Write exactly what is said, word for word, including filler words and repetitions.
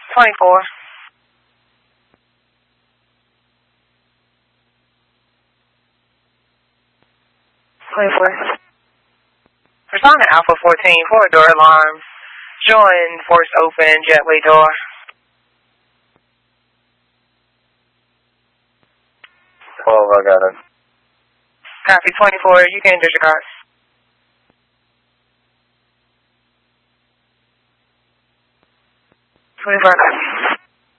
twenty-four. twenty-four. Respond to Alpha fourteen for a door alarm. Join forced open jetway door. twelve, I got it. Copy twenty-four, you can enter your cars. twenty-four.